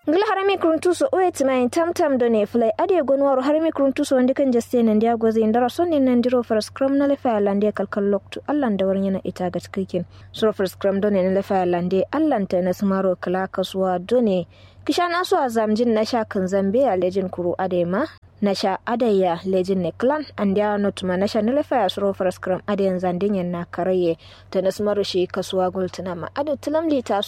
ngla harami kruntuso oet mai tamtam done flay ade gonwaro harami kruntuso wande kan jaste nan dia goze ndara sonni nan diro for scrum na lefa lande kalkal loktu allan da warnya na ita ga cikin so for scrum done na lefa lande allan ta na smaro kala kaswa done kishana so azamjin na sha kan zambe a lejin kuru ade ma nasha adaya lejin ne clan andia notuma nasha ne lefa so for scrum ade zandin na karaye ta na smaro shi kaswa gultuna ma ade tulamli ta